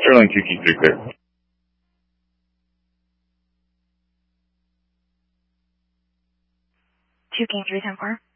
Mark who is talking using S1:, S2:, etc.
S1: Sterling 2 Key 3 clear.
S2: 2 King 3 10 4.